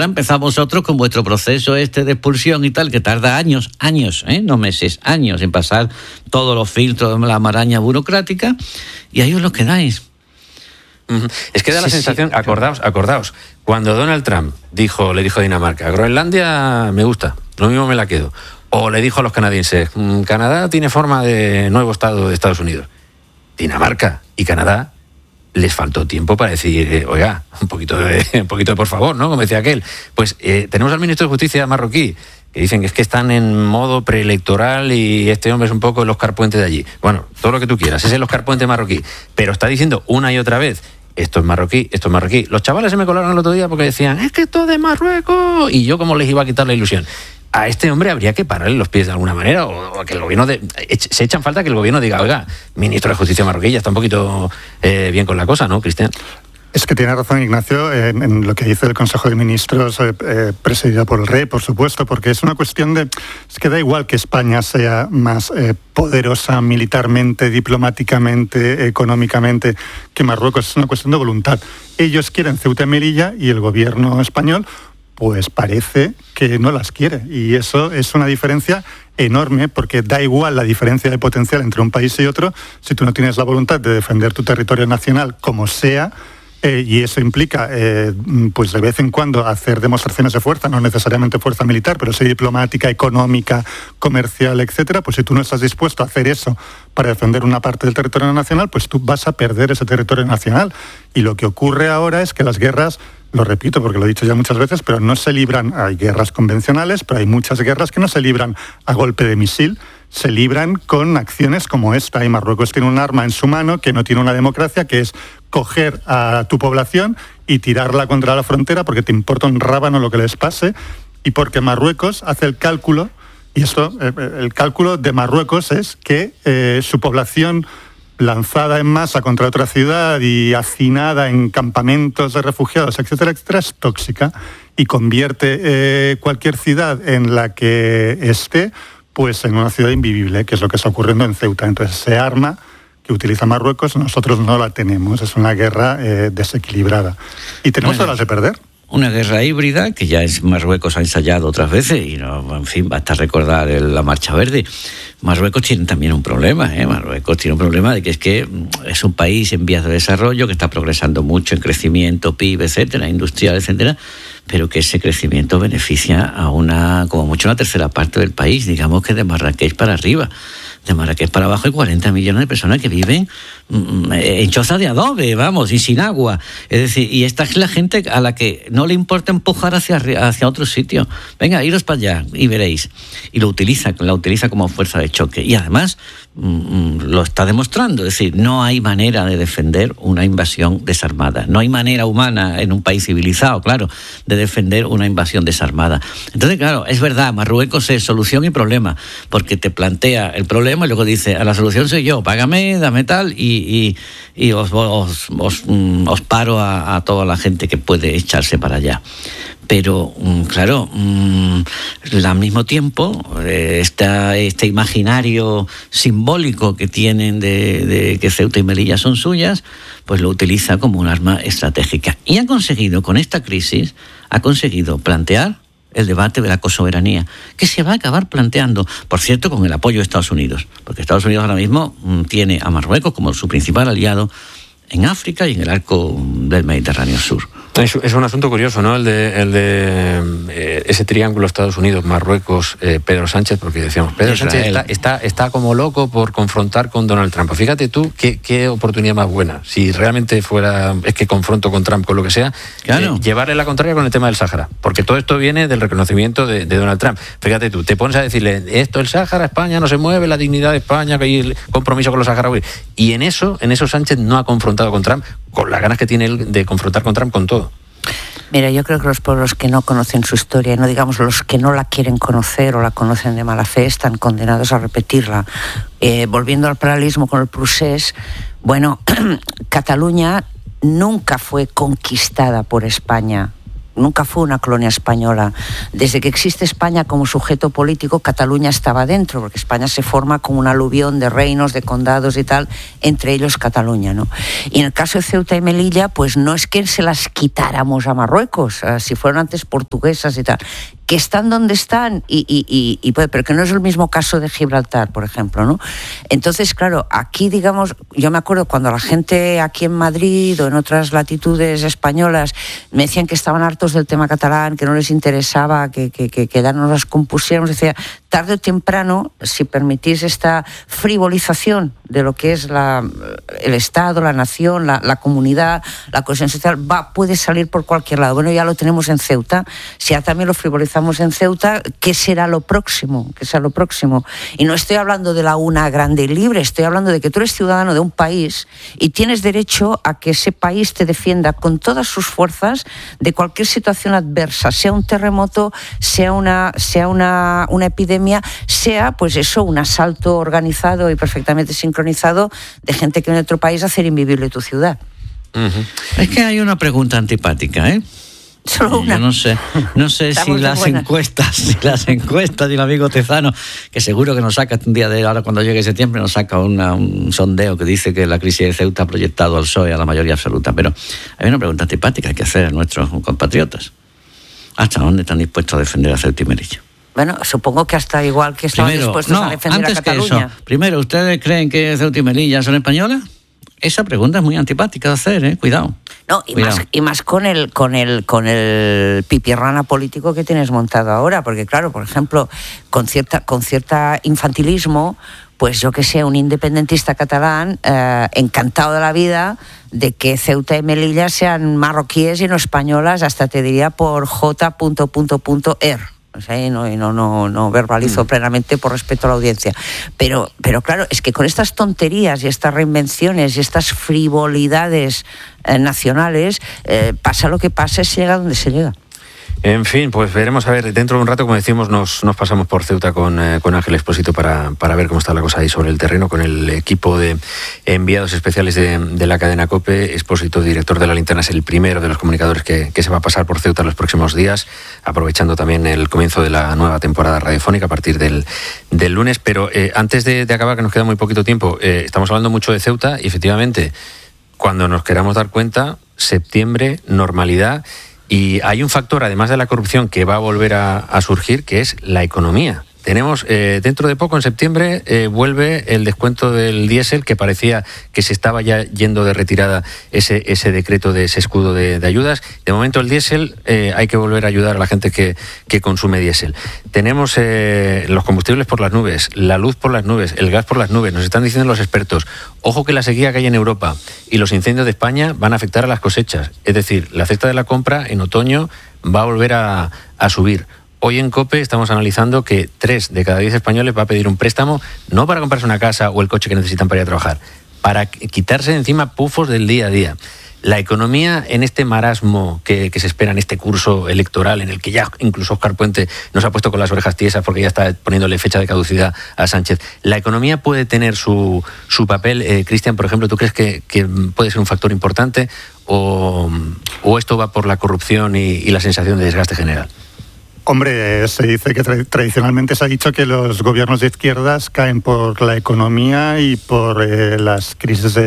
habrá empezado vosotros con vuestro proceso de expulsión y tal, que tarda años, no meses, años en pasar todos los filtros de la maraña burocrática, y ahí os lo quedáis. Es que da la sensación, acordaos, cuando Donald Trump le dijo a Dinamarca, Groenlandia me gusta, lo mismo me la quedo. O le dijo a los canadienses, Canadá tiene forma de nuevo estado de Estados Unidos. Dinamarca y Canadá les faltó tiempo para decir, oiga, un poquito de por favor, ¿no? Como decía aquel. Pues tenemos al ministro de Justicia marroquí, que dicen que es que están en modo preelectoral y este hombre es un poco el Óscar Puente de allí. Bueno, todo lo que tú quieras, es el Óscar Puente marroquí. Pero está diciendo una y otra vez, esto es marroquí. Los chavales se me colaron el otro día porque decían, es que esto es de Marruecos. Y yo como les iba a quitar la ilusión. A este hombre habría que pararle los pies de alguna manera, o que el gobierno se echan falta que el gobierno diga, oiga, ministro de Justicia marroquí, ya está un poquito bien con la cosa, ¿no, Cristian? Es que tiene razón Ignacio en lo que dice el Consejo de Ministros presidido por el Rey, por supuesto, porque es una cuestión es que da igual que España sea más poderosa militarmente, diplomáticamente, económicamente que Marruecos, es una cuestión de voluntad. Ellos quieren Ceuta y Melilla y el gobierno español pues parece que no las quiere, y eso es una diferencia enorme, porque da igual la diferencia de potencial entre un país y otro si tú no tienes la voluntad de defender tu territorio nacional como sea, y eso implica pues de vez en cuando hacer demostraciones de fuerza, no necesariamente fuerza militar, pero sí diplomática, económica, comercial, etcétera. Pues si tú no estás dispuesto a hacer eso para defender una parte del territorio nacional, pues tú vas a perder ese territorio nacional. Y lo que ocurre ahora es que las guerras, lo repito porque lo he dicho ya muchas veces, pero no se libran, hay guerras convencionales, pero hay muchas guerras que no se libran a golpe de misil, se libran con acciones como esta, y Marruecos tiene un arma en su mano que no tiene una democracia, que es coger a tu población y tirarla contra la frontera porque te importa un rábano lo que les pase, y porque Marruecos hace el cálculo, y esto, el cálculo de Marruecos es que su población lanzada en masa contra otra ciudad y hacinada en campamentos de refugiados, etcétera, etcétera, es tóxica y convierte cualquier ciudad en la que esté pues en una ciudad invivible, que es lo que está ocurriendo en Ceuta. Entonces, ese arma que utiliza Marruecos, nosotros no la tenemos. Es una guerra desequilibrada. Y tenemos todas las de perder. Una guerra híbrida que ya Marruecos ha ensayado otras veces y no, en fin, basta recordar la Marcha Verde. Marruecos tiene también un problema, Marruecos tiene un problema de que es un país en vías de desarrollo que está progresando mucho en crecimiento, PIB, etcétera, industrial, etcétera, pero que ese crecimiento beneficia a como mucho una tercera parte del país, digamos que de Marrakech para arriba. De Marrakech para abajo hay 40 millones de personas que viven en chozas de adobe, y sin agua. Es decir, y esta es la gente a la que no le importa empujar hacia otro sitio. Venga, iros para allá y veréis. Y la utiliza como fuerza de choque. Y además lo está demostrando. Es decir, no hay manera de defender una invasión desarmada. No hay manera humana en un país civilizado, claro, de defender una invasión desarmada. Entonces, claro, es verdad, Marruecos es solución y problema, porque te plantea el problema y luego dice, a la solución soy yo, págame, dame tal, y os paro a toda la gente que puede echarse para allá. Pero, claro, al mismo tiempo, este imaginario simbólico que tienen de que Ceuta y Melilla son suyas, pues lo utiliza como un arma estratégica. Y con esta crisis, ha conseguido plantear el debate de la cosoberanía, que se va a acabar planteando, por cierto, con el apoyo de Estados Unidos, porque Estados Unidos ahora mismo tiene a Marruecos como su principal aliado en África y en el arco del Mediterráneo Sur. Es un asunto curioso, ¿no? El de ese triángulo Estados Unidos, Marruecos, Pedro Sánchez, porque decíamos, Pedro Sánchez está como loco por confrontar con Donald Trump. Fíjate tú qué oportunidad más buena. Si realmente es que confronto con Trump, con lo que sea, claro, llevarle la contraria con el tema del Sáhara, porque todo esto viene del reconocimiento de Donald Trump. Fíjate tú, te pones a decirle, esto el Sáhara, España no se mueve, la dignidad de España, que hay el compromiso con los saharauis. Y en eso Sánchez no ha confrontado con Trump, con las ganas que tiene él de confrontar con Trump con todo. Mira, yo creo que los pueblos que no conocen su historia, no digamos los que no la quieren conocer o la conocen de mala fe, están condenados a repetirla. Volviendo al paralelismo con el procés, bueno, Cataluña nunca fue conquistada por España. nunca fue una colonia española. Desde que existe España como sujeto político, Cataluña estaba dentro, porque España se forma como un aluvión de reinos, de condados y tal, entre ellos Cataluña, ¿no? Y en el caso de Ceuta y Melilla, pues no es que se las quitáramos a Marruecos, si fueron antes portuguesas y tal, que están donde están, pero que no es el mismo caso de Gibraltar, por ejemplo, ¿no? Entonces, claro, aquí, digamos, yo me acuerdo cuando la gente aquí en Madrid o en otras latitudes españolas me decían que estaban hartos del tema catalán, que no les interesaba, que ya nos las compusiéramos, decía, tarde o temprano, si permitís esta frivolización de lo que es el Estado, la nación, la comunidad, la cohesión social, puede salir por cualquier lado. Bueno, ya lo tenemos en Ceuta, si ya también lo frivolizamos en Ceuta, ¿qué será lo próximo? ¿Qué será lo próximo? Y no estoy hablando de la una grande y libre, estoy hablando de que tú eres ciudadano de un país y tienes derecho a que ese país te defienda con todas sus fuerzas de cualquier situación adversa, sea un terremoto, sea una epidemia, sea, pues eso, un asalto organizado y perfectamente sincronizado de gente que viene de otro país a hacer invivible tu ciudad. Uh-huh. Es que hay una pregunta antipática, ¿eh? Solo una. Yo no sé si las encuestas y el amigo Tezano, que seguro que nos saca un día de ahora cuando llegue septiembre, nos saca un sondeo que dice que la crisis de Ceuta ha proyectado al PSOE a la mayoría absoluta. Pero hay una pregunta antipática que hay que hacer a nuestros compatriotas. ¿Hasta dónde están dispuestos a defender a Ceuta y Melilla? Bueno, supongo que hasta igual que estaban dispuestos a defender a Cataluña. Primero, ¿ustedes creen que Ceuta y Melilla son españolas? Esa pregunta es muy antipática de hacer, cuidado. No, y más con el pipirrana político que tienes montado ahora, porque claro, por ejemplo, con cierta infantilismo, pues yo que sé, un independentista catalán encantado de la vida de que Ceuta y Melilla sean marroquíes y no españolas, hasta te diría por J.er. O sea, y no verbalizo plenamente por respeto a la audiencia. Pero claro, es que con estas tonterías y estas reinvenciones y estas frivolidades nacionales, pasa lo que pasa, se llega donde se llega. En fin, pues veremos, a ver, dentro de un rato, como decimos, nos pasamos por Ceuta con Ángel Expósito para ver cómo está la cosa ahí sobre el terreno, con el equipo de enviados especiales de la cadena COPE. Expósito, director de La Linterna, es el primero de los comunicadores que se va a pasar por Ceuta los próximos días, aprovechando también el comienzo de la nueva temporada radiofónica a partir del lunes. Pero antes de acabar, que nos queda muy poquito tiempo, estamos hablando mucho de Ceuta y efectivamente, cuando nos queramos dar cuenta, septiembre, normalidad. Y hay un factor, además de la corrupción, que va a volver a surgir, que es la economía. Tenemos, dentro de poco, en septiembre, vuelve el descuento del diésel, que parecía que se estaba ya yendo de retirada ese decreto de ese escudo de ayudas. De momento el diésel, hay que volver a ayudar a la gente que consume diésel. Tenemos los combustibles por las nubes, la luz por las nubes, el gas por las nubes. Nos están diciendo los expertos, ojo que la sequía que hay en Europa y los incendios de España van a afectar a las cosechas. Es decir, la cesta de la compra en otoño va a volver a subir. Hoy en COPE estamos analizando que 3 de cada 10 españoles va a pedir un préstamo, no para comprarse una casa o el coche que necesitan para ir a trabajar, para quitarse de encima pufos del día a día. La economía en este marasmo que se espera en este curso electoral, en el que ya incluso Óscar Puente nos ha puesto con las orejas tiesas porque ya está poniéndole fecha de caducidad a Sánchez. ¿La economía puede tener su papel? Cristian, por ejemplo, ¿tú crees que puede ser un factor importante o esto va por la corrupción y la sensación de desgaste general? Hombre, se dice que tradicionalmente se ha dicho que los gobiernos de izquierdas caen por la economía y por las crisis de